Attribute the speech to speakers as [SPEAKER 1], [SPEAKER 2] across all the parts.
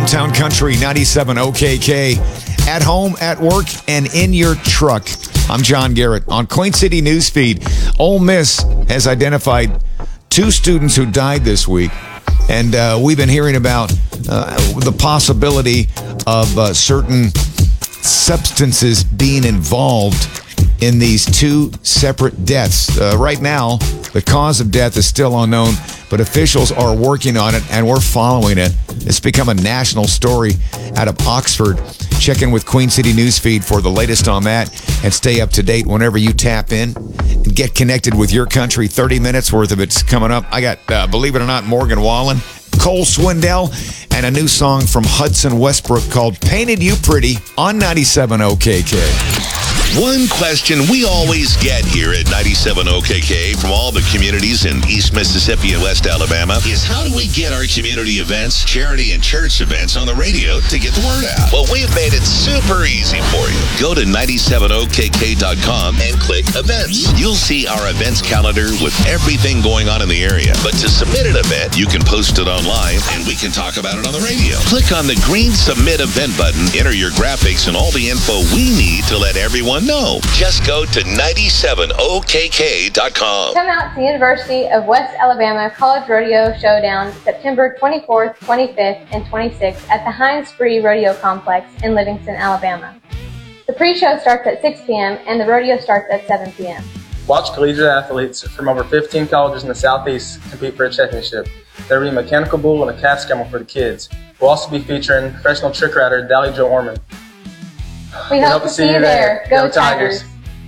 [SPEAKER 1] Town Country 97 OKK. At home, at work, and in your truck. I'm John Garrett. On Queen City Newsfeed, Ole Miss has identified 2 students who died this week. And we've been hearing about the possibility of certain substances being involved in these 2 separate deaths. Right now, the cause of death is still unknown, but officials are working on it, and we're following it. It's become a national story out of Oxford. Check in with Queen City Newsfeed for the latest on that, and stay up to date whenever you tap in. And get connected with your country. 30 minutes worth of it's coming up. I got, believe it or not, Morgan Wallen, Cole Swindell, and a new song from Hudson Westbrook called Painted You Pretty on 97 OKK.
[SPEAKER 2] One question we always get here at 97 OKK from all the communities in East Mississippi and West Alabama is how do we get our community events, charity and church events on the radio to get the word out? Well, we've made it super easy for you. Go to 97okk.com and click events. You'll see our events calendar with everything going on in the area. But to submit an event, you can post it online and we can talk about it on the radio. Click on the green submit event button, enter your graphics and all the info we need to let everyone know. Just go to 97okk.com.
[SPEAKER 3] Come out to University of West Alabama College Rodeo Showdown September 24th, 25th, and 26th at the Heinz Free Rodeo Complex in Livingston, Alabama. The pre-show starts at 6 p.m. and the rodeo starts at 7 p.m.
[SPEAKER 4] Watch collegiate athletes from over 15 colleges in the Southeast compete for a championship. There will be a mechanical bull and a cat scammer for the kids. We'll also be featuring professional trick rider Dally Joe Orman.
[SPEAKER 3] We hope to see you there. Go Tigers!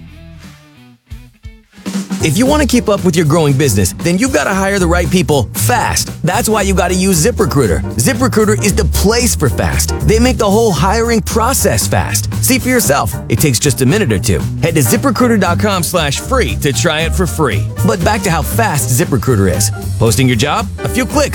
[SPEAKER 5] If you want to keep up with your growing business, then you've got to hire the right people fast. That's why you got to use ZipRecruiter. ZipRecruiter is the place for fast. They make the whole hiring process fast. See for yourself. It takes just a minute or 2. Head to ZipRecruiter.com/free to try it for free. But back to how fast ZipRecruiter is. Posting your job? A few clicks.